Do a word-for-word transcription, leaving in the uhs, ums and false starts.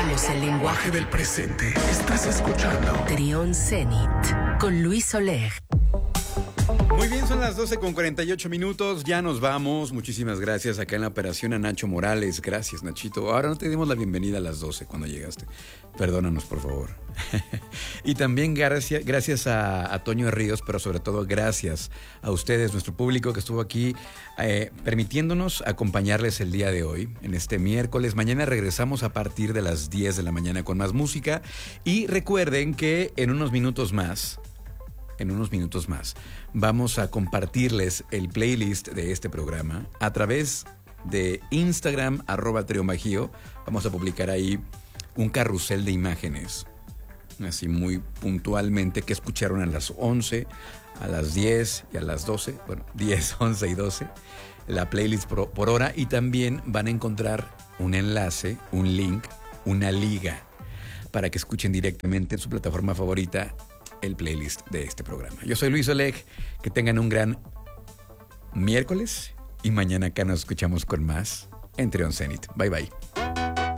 Entendemos el lenguaje del presente. Estás escuchando Trión Zenit con Luis Oleg. Muy bien, son las doce con cuarenta y ocho minutos, ya nos vamos. Muchísimas gracias acá en la operación a Nacho Morales. Gracias, Nachito. Ahora no te dimos la bienvenida a las doce cuando llegaste. Perdónanos, por favor. Y también gracias, gracias a, a Toño Ríos, pero sobre todo gracias a ustedes, nuestro público que estuvo aquí eh, permitiéndonos acompañarles el día de hoy, en este miércoles. Mañana regresamos a partir de las diez de la mañana con más música. Y recuerden que en unos minutos más... En unos minutos más vamos a compartirles el playlist de este programa a través de Instagram, arroba Trión Bajío. Vamos a publicar ahí un carrusel de imágenes, así muy puntualmente, que escucharon a las once, a las diez y a las doce. Bueno, diez, once y doce. La playlist por, por hora. Y también van a encontrar un enlace, un link, una liga, para que escuchen directamente en su plataforma favorita el playlist de este programa. Yo soy Luis Oleg, que tengan un gran miércoles y mañana acá nos escuchamos con más en Trión Zenit. Bye bye.